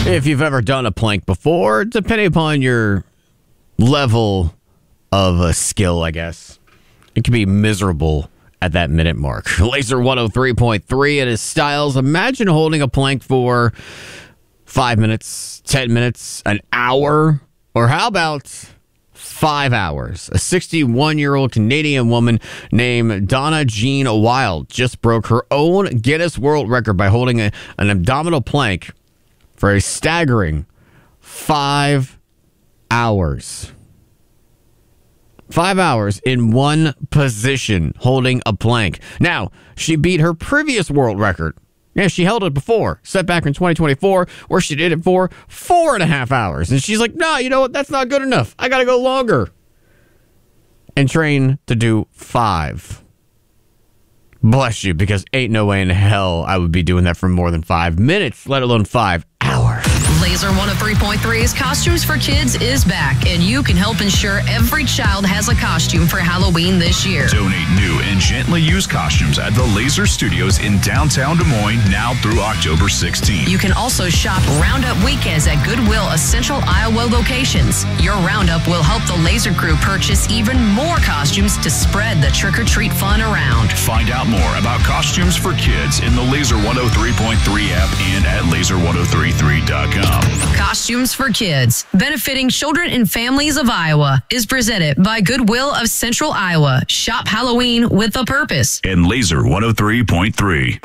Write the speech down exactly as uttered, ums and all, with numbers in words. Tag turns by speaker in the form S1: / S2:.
S1: If you've ever done a plank before, depending upon your level of a skill, I guess, it can be miserable at that minute mark. Laser one oh three point three at his Styles. Imagine holding a plank for five minutes, ten minutes, an hour, or how about five hours? A sixty-one-year-old Canadian woman named Donna Jean Wild just broke her own Guinness World Record by holding a, an abdominal plank for a staggering five hours. Five hours in one position holding a plank. Now, she beat her previous world record. Yeah, she held it before, set back in twenty twenty-four, where she did it for four and a half hours. And she's like, nah, you know what? That's not good enough. I got to go longer. And train to do five. Bless you, because ain't no way in hell I would be doing that for more than five minutes, let alone five hours.
S2: Laser one oh three point three's Costumes for Kids is back, and you can help ensure every child has a costume for Halloween this year.
S3: Donate new and gently used costumes at the Laser Studios in downtown Des Moines now through October sixteenth.
S2: You can also shop Roundup weekends at Goodwill Essential Iowa locations. Your Roundup will help the Laser crew purchase even more costumes to spread the trick-or-treat fun around.
S3: Find out more about Costumes for Kids in the Laser one oh three point three app and at laser ten thirty-three dot com.
S2: Costumes for Kids, benefiting children and families of Iowa, is presented by Goodwill of Central Iowa. Shop Halloween with a purpose.
S3: And Laser one oh three point three.